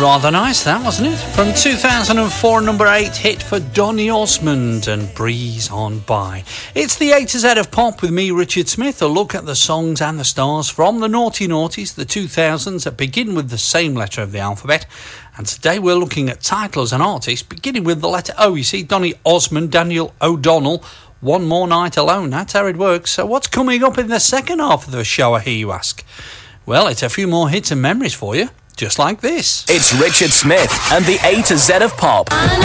Rather nice, that, wasn't it? From 2004, number 8 hit for Donny Osmond and Breeze on By. It's the A to Z of pop with me, Richard Smith. A look at the songs and the stars from the naughty noughties, the 2000s, that begin with the same letter of the alphabet. And today we're looking at titles and artists beginning with the letter O. You see, Donny Osmond, Daniel O'Donnell, One More Night Alone. That's how it works. So what's coming up in the second half of the show, I hear you ask? Well, it's a few more hits and memories for you. Just like this. It's Richard Smith and the A to Z of pop.